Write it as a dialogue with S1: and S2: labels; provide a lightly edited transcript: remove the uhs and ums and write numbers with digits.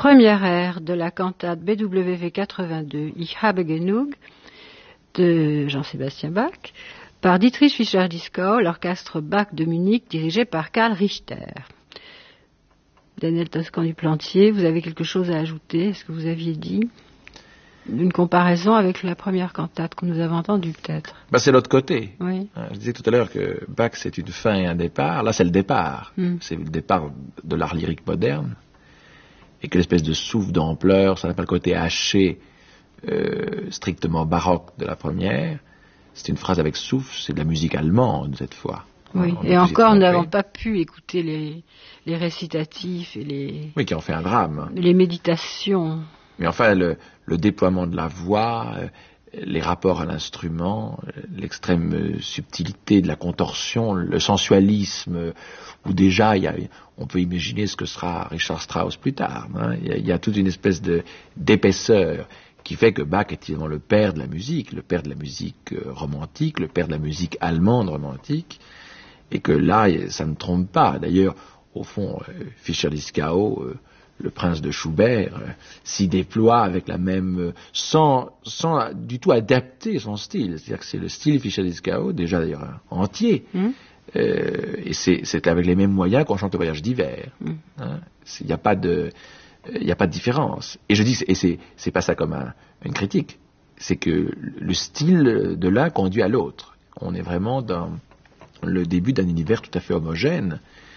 S1: première air de la cantate BWV 82 Ich habe genug de Jean-Sébastien Bach par Dietrich Fischer-Dieskau, l'orchestre Bach de Munich dirigé par Karl Richter. Daniel Toscan du Plantier, vous avez quelque chose à ajouter à ce que vous aviez dit? Une comparaison avec la première cantate que nous avons entendue, peut-être.
S2: C'est l'autre côté.
S1: Oui.
S2: Je disais tout à l'heure que Bach, c'est une fin et un départ. Là, c'est le départ. C'est le départ de l'art lyrique moderne. Et que l'espèce de souffle d'ampleur, ça n'a pas le côté haché, strictement baroque de la première. C'est une phrase avec souffle, c'est de la musique allemande, cette fois.
S1: Oui, et encore, nous n'avons pas pu écouter les récitatifs et les...
S2: Oui, qui en fait un drame.
S1: Les méditations.
S2: Mais enfin, le déploiement de la voix, les rapports à l'instrument, l'extrême subtilité de la contorsion, le sensualisme, où déjà on peut imaginer ce que sera Richard Strauss plus tard. Il y a toute une espèce d'épaisseur qui fait que Bach est évidemment le père de la musique romantique, le père de la musique allemande romantique, et que là, ça ne trompe pas. D'ailleurs, au fond, Fischer-Dieskau, le prince de Schubert, s'y déploie avec la même, sans du tout adapter son style. C'est-à-dire que c'est le style Fischer-Dieskau, déjà d'ailleurs entier, et c'est avec les mêmes moyens qu'on chante le Voyage d'hiver. Il n'y a pas de différence. Et je dis, et c'est pas ça comme une critique, c'est que le style de l'un conduit à l'autre. On est vraiment dans le début d'un univers tout à fait homogène,